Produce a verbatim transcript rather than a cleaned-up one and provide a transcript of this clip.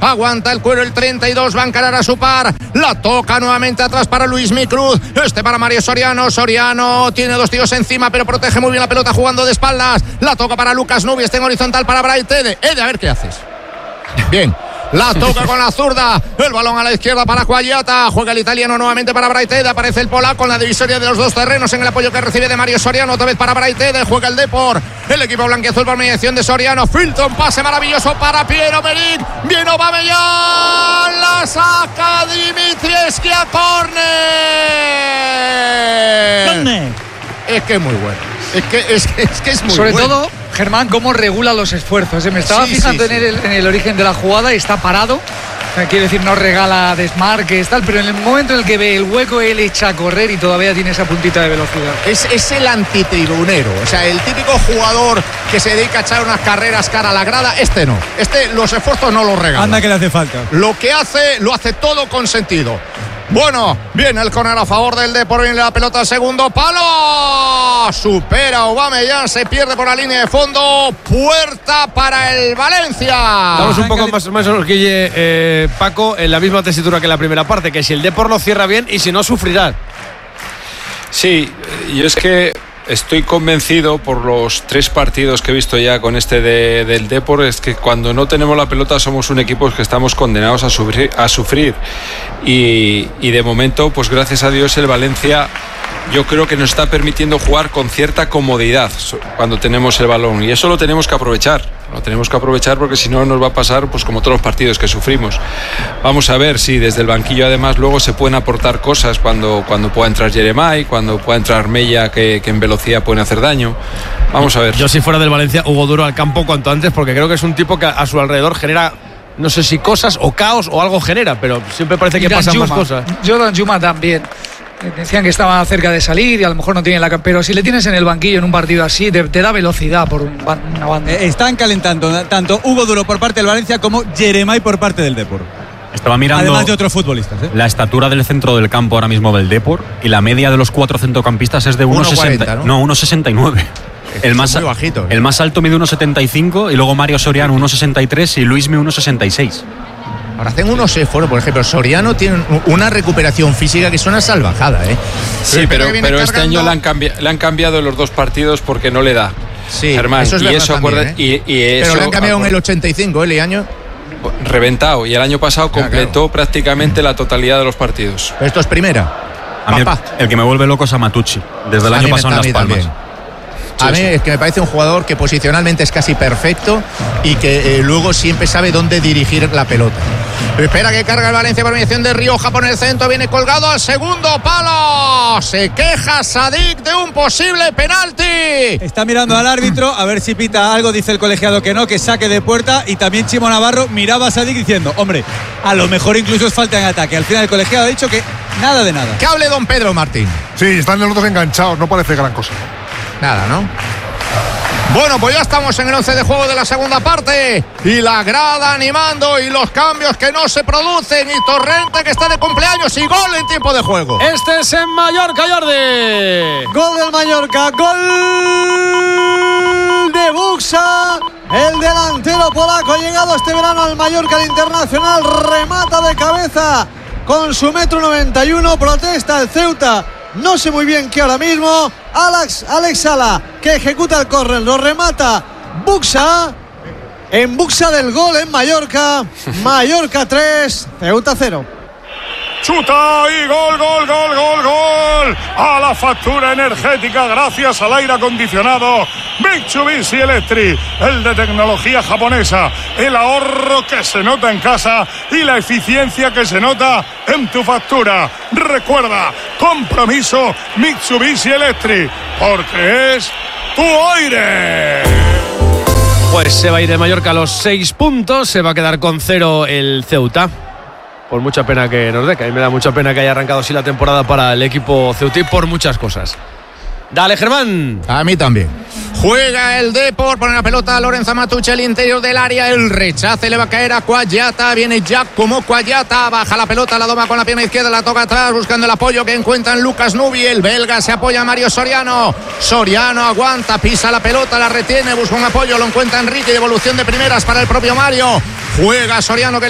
aguanta el cuero el treinta y dos, va a encarar a su par, la toca nuevamente atrás para Luismi Cruz, este para Mario Soriano, Soriano tiene dos tíos encima pero protege muy bien la pelota jugando de espaldas, la toca para Lucas Nubia, está en horizontal para Bright Ede, Ede a ver qué haces. Bien, la toca con la zurda, el balón a la izquierda para Cuagliata, juega el italiano nuevamente para Bright Ede, aparece el polaco en la divisoria de los dos terrenos en el apoyo que recibe de Mario Soriano, otra vez para Bright Ede, juega el Depor, el equipo blanquiazul por mediación de Soriano, filtra un pase maravilloso para Piero Meric, viene Aubameyang, la saca Dimitrievski a córner. ¿Dónde? Es que es muy bueno, es que es, que, es, que es muy Sobre bueno. todo, Germán, cómo regula los esfuerzos. Me estaba Sí, fijando sí, en, sí. el, en el origen de la jugada y está parado. Quiere decir, no regala desmarques, tal, pero en el momento en el que ve el hueco, él echa a correr y todavía tiene esa puntita de velocidad. Es, es el antitribunero, o sea, el típico jugador que se dedica a echar unas carreras cara a la grada. Este no, este los esfuerzos no los regala. Anda que le hace falta. Lo que hace, lo hace todo con sentido. Bueno, viene el córner a favor del Depor, viene la pelota al segundo palo, supera Aubameyang, se pierde por la línea de fondo, puerta para el Valencia. Estamos un poco más, más o menos, Guille, eh, Paco, en la misma tesitura que en la primera parte, que si el Depor lo cierra bien y si no, sufrirá. Sí, yo es que estoy convencido por los tres partidos que he visto ya con este de, del Depor, es que cuando no tenemos la pelota somos un equipo que estamos condenados a sufrir, a sufrir. Y, y de momento, pues gracias a Dios el Valencia yo creo que nos está permitiendo jugar con cierta comodidad cuando tenemos el balón y eso lo tenemos que aprovechar, lo tenemos que aprovechar porque si no nos va a pasar pues como todos los partidos que sufrimos. Vamos a ver si desde el banquillo además luego se pueden aportar cosas cuando, cuando pueda entrar Jeremai, cuando pueda entrar Mella que, que en velocidad pueden hacer daño. Vamos a ver. Yo si fuera del Valencia, Hugo Duro al campo cuanto antes, porque creo que es un tipo que a su alrededor genera, no sé si cosas o caos o algo genera, pero siempre parece que pasan más cosas. Jordan Juma también. Decían que estaba cerca de salir y a lo mejor no tiene la... Pero si le tienes en el banquillo en un partido así, te, te da velocidad por una banda. Eh, están calentando tanto Hugo Duro por parte del Valencia como Jeremai por parte del Depor. Estaba mirando además de otros futbolistas, ¿eh? la estatura del centro del campo ahora mismo del Depor y la media de los cuatro centrocampistas es de uno sesenta, ¿no? No, uno sesenta y nueve. El más, muy bajito, ¿eh? el más alto mide uno setenta y cinco y luego Mario Soriano uno sesenta y tres y Luismi uno sesenta y seis. Ahora hacen unos esfuerzos, por ejemplo, Soriano tiene una recuperación física que es una salvajada, ¿eh? Sí, pero, pero este año le han, cambiado, le han cambiado los dos partidos porque no le da. Sí, Germán, eso es y verdad eso también, acuerda, ¿eh? y, y eso, pero le han cambiado acuerda, en el ochenta y cinco, ¿eh, año? Reventado, y el año pasado completó claro. prácticamente la totalidad de los partidos. Pero esto es primera. A mí el, el que me vuelve loco es Amatucci, desde el a año pasado en Las Palmas. También. A mí es que me parece un jugador que posicionalmente es casi perfecto y que eh, luego siempre sabe dónde dirigir la pelota. Pero espera que carga el Valencia por mediación de Rioja por el centro, viene colgado al segundo palo. Se queja Sadik de un posible penalti. Está mirando al árbitro a ver si pita algo, dice el colegiado que no, que saque de puerta, y también Chimo Navarro miraba a Sadik diciendo, hombre, a lo mejor incluso es falta en ataque. Al final el colegiado ha dicho que nada de nada. Que hable don Pedro Martín. Sí, están los dos enganchados, no parece gran cosa. Nada, ¿no? Bueno, pues ya estamos en el once de juego de la segunda parte y la grada animando y los cambios que no se producen y Torrente que está de cumpleaños y gol en tiempo de juego. Este es en Mallorca, Jordi. Gol del Mallorca, gol de Buxa. El delantero polaco ha llegado este verano al Mallorca al Internacional, remata de cabeza con su metro noventa y uno, protesta el Ceuta. No sé muy bien qué ahora mismo. Alex, Alex Sala, que ejecuta el córner, lo remata Buxa. En Buxa del gol en Mallorca. Mallorca tres, Ceuta cero. Chuta y gol, gol, gol, gol, gol. A la factura energética gracias al aire acondicionado Mitsubishi Electric, el de tecnología japonesa. El ahorro que se nota en casa y la eficiencia que se nota en tu factura. Recuerda, compromiso Mitsubishi Electric, porque es tu aire. Pues se va a ir de Mallorca a los seis puntos, se va a quedar con cero el Ceuta. Por mucha pena que nos dé, que a mí me da mucha pena que haya arrancado así la temporada para el equipo ceutí por muchas cosas. Dale, Germán. A mí también. Juega el Depor, pone la pelota a Lorenzo Amatucci al interior del área, el rechace le va a caer a Cuagliata, viene Giacomo Cuagliata, baja la pelota, la doma con la pierna izquierda, la toca atrás buscando el apoyo que encuentra en Lucas Nubi, el belga se apoya a Mario Soriano, Soriano aguanta, pisa la pelota, la retiene, busca un apoyo, lo encuentra Enrique, devolución de primeras para el propio Mario, juega Soriano que